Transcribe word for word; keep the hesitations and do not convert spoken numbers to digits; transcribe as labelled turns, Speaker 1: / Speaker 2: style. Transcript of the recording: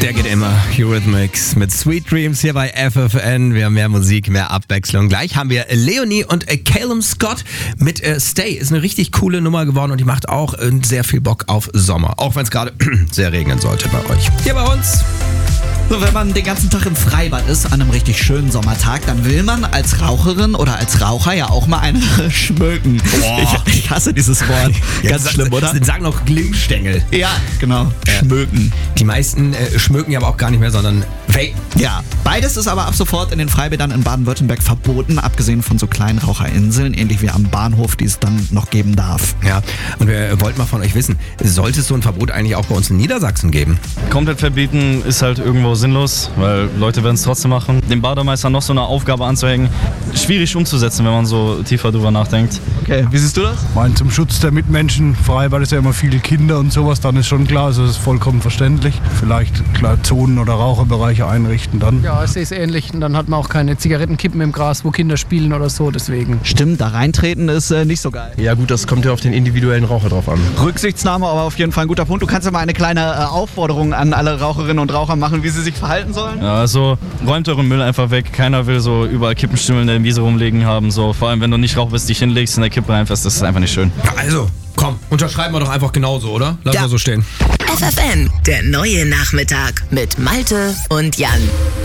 Speaker 1: Der geht immer. Eurythmics mit Sweet Dreams hier bei F F N. Wir haben mehr Musik, mehr Abwechslung. Gleich haben wir Leonie und Calum Scott mit äh, Stay. Ist eine richtig coole Nummer geworden und die macht auch äh, sehr viel Bock auf Sommer. Auch wenn es gerade sehr regnen sollte bei euch. Hier bei uns.
Speaker 2: So, wenn man den ganzen Tag im Freibad ist, an einem richtig schönen Sommertag, dann will man als Raucherin oder als Raucher ja auch mal eine schmöken.
Speaker 1: Boah.
Speaker 2: Ich, ich hasse dieses Wort.
Speaker 1: Ja,
Speaker 2: Ganz
Speaker 1: das,
Speaker 2: schlimm, oder?
Speaker 1: Sie sagen noch Glimmstängel.
Speaker 2: Ja, genau. Schmöken.
Speaker 1: Die meisten äh, schmöken ja aber auch gar nicht mehr, sondern vapen.
Speaker 2: Ja, beides ist aber ab sofort in den Freibädern in Baden-Württemberg verboten, abgesehen von so kleinen Raucherinseln, ähnlich wie am Bahnhof, die es dann noch geben darf.
Speaker 1: Ja, und wir wollten mal von euch wissen, sollte es so ein Verbot eigentlich auch bei uns in Niedersachsen geben?
Speaker 3: Komplett verbieten ist halt irgendwo sinnlos, weil Leute werden es trotzdem machen. Dem Bademeister noch so eine Aufgabe anzuhängen, schwierig umzusetzen, wenn man so tiefer drüber nachdenkt.
Speaker 2: Okay, wie siehst du das?
Speaker 4: Ich meine, zum Schutz der Mitmenschen, Freibad ist ja immer viele Kinder und sowas, dann ist schon klar, also das ist vollkommen verständlich. Vielleicht klar Zonen oder Raucherbereiche einrichten dann.
Speaker 5: Ja, ich sehe es ähnlich. Und dann hat man auch keine Zigarettenkippen im Gras, wo Kinder spielen oder so, deswegen.
Speaker 2: Stimmt, da reintreten ist äh, nicht so geil.
Speaker 6: Ja gut, das kommt ja auf den individuellen Raucher drauf an.
Speaker 2: Rücksichtsnahme, aber auf jeden Fall ein guter Punkt. Du kannst ja mal eine kleine äh, Aufforderung an alle Raucherinnen und Raucher machen, wie sie sich verhalten sollen.
Speaker 3: Ja, also räumt euren Müll einfach weg. Keiner will so überall Kippenstümmel in der Wiese rumlegen haben. So. Vor allem, wenn du nicht rauchst, dich hinlegst in der Kippe reinfährst, das ist einfach nicht schön.
Speaker 1: Also, komm, unterschreiben wir doch einfach genauso, oder? Lass
Speaker 2: Ja.
Speaker 1: mal so stehen.
Speaker 7: F F N, der neue Nachmittag mit Malte und Jan.